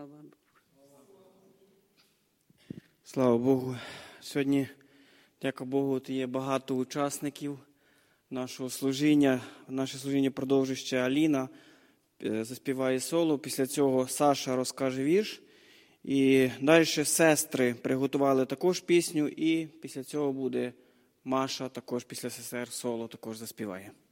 Слава Богу. Слава Богу. Сьогодні, дяка Богу, є багато учасників нашого служіння. Наше служіння продовжує ще Аліна, заспіває соло. Після цього Саша розкаже вірш. І далі сестри приготували також пісню. І після цього буде Маша, також після сестер соло, також заспіває.